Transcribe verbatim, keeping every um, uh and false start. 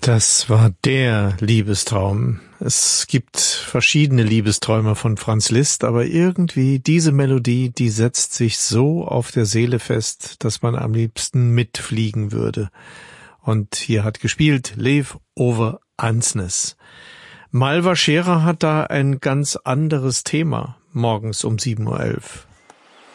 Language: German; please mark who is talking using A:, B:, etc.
A: Das war der Liebestraum. Es gibt verschiedene Liebesträume von Franz Liszt, aber irgendwie diese Melodie, die setzt sich so auf der Seele fest, dass man am liebsten mitfliegen würde. Und hier hat gespielt Lev Ove Andsnes. Malva Scherer hat da ein ganz anderes Thema, morgens um sieben Uhr elf.